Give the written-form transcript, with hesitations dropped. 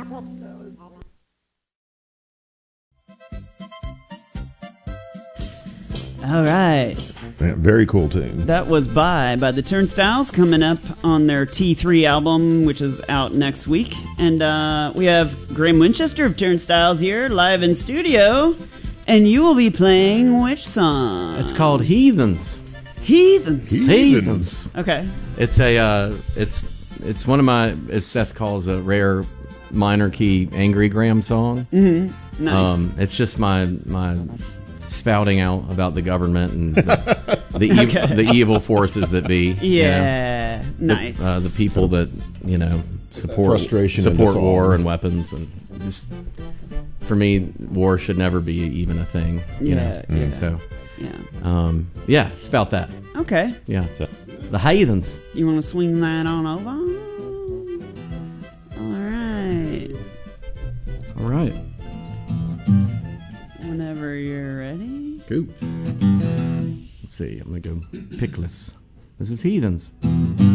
All right. Yeah, very cool tune. That was by the Turnstiles, coming up on their T3 album, which is out next week. And we have Graham Winchester of Turnstiles here, live in studio. And you will be playing which song? It's called Heathens. Heathens. Okay. It's it's one of my, as Seth calls, a rare minor key Angry Graham song. Mm-hmm. Nice. It's just my spouting out about the government and the evil forces that be. Yeah, you know, nice. The people that support war and weapons, and just for me, war should never be even a thing. You know? So it's about that. Okay. Yeah, the Heathens. You want to swing that on over? All right. Whenever you're ready. Cool. Let's see. I'm gonna go pickless. This is Heathens.